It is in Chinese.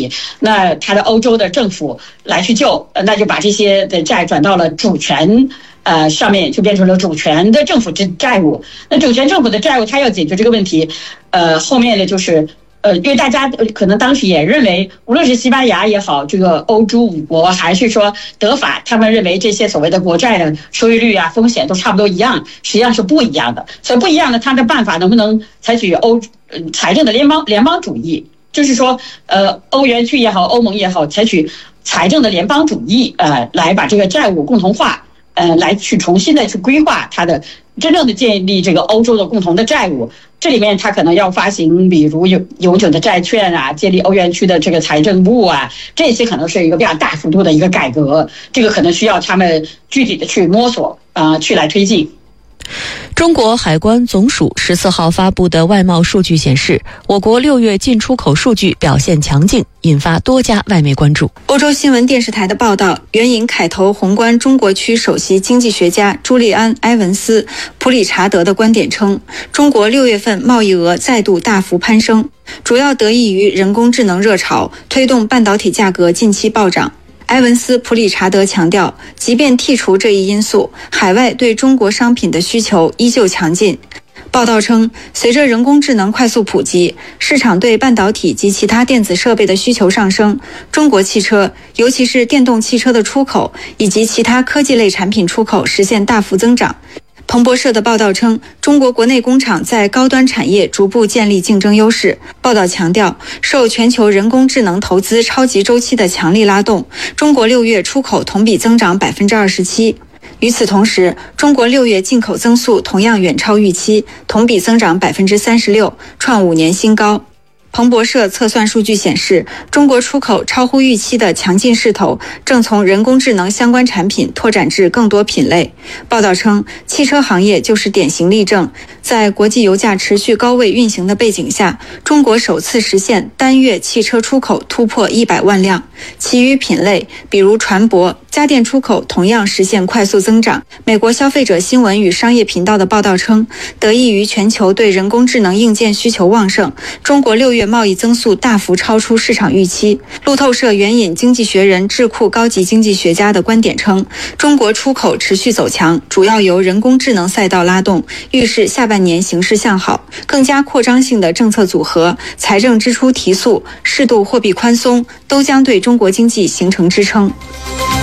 题，那他的欧洲的政府来去救，那就把这些的债转到了主权上面，就变成了主权的政府之债务。那主权政府的债务，他要解决这个问题，后面的就是因为大家可能当时也认为，无论是西班牙也好，这个欧洲五国，还是说德法，他们认为这些所谓的国债的收益率啊、风险都差不多一样，实际上是不一样的。所以不一样的，他的办法能不能采取财政的联邦主义？就是说，欧元区也好，欧盟也好，采取财政的联邦主义，来把这个债务共同化。来去重新的去规划它的真正的建立这个欧洲的共同的债务，这里面它可能要发行比如永久的债券啊，建立欧元区的这个财政部啊，这些可能是一个比较大幅度的一个改革，这个可能需要他们具体的去摸索去来推进。 中国海关总署14号发布的外贸数据显示，我国6月进出口数据表现强劲，引发多家外媒关注。 欧洲新闻电视台的报道援引凯投宏观中国区首席经济学家朱利安·埃文斯·普里查德的观点称，中国6月份贸易额再度大幅攀升，主要得益于人工智能热潮，推动半导体价格近期暴涨。埃文斯·普里查德强调，即便剔除这一因素，海外对中国商品的需求依旧强劲。报道称，随着人工智能快速普及，市场对半导体及其他电子设备的需求上升，中国汽车，尤其是电动汽车的出口以及其他科技类产品出口实现大幅增长。彭博社的报道称，中国国内工厂在高端产业逐步建立竞争优势。报道强调，受全球人工智能投资超级周期的强力拉动，中国6月出口同比增长27%。与此同时，中国6月进口增速同样远超预期，同比增长36%，创5年新高。彭博社测算数据显示，中国出口超乎预期的强劲势头正从人工智能相关产品拓展至更多品类。报道称，汽车行业就是典型例证。在国际油价持续高位运行的背景下，中国首次实现单月汽车出口突破100万辆。其余品类，比如船舶、家电出口同样实现快速增长。美国消费者新闻与商业频道的报道称，得益于全球对人工智能硬件需求旺盛，中国6月贸易增速大幅超出市场预期。路透社援引经济学人智库高级经济学家的观点称，中国出口持续走强，主要由人工智能赛道拉动，预示下半年形势向好。更加扩张性的政策组合、财政支出提速、适度货币宽松都将对中国经济形成支撑。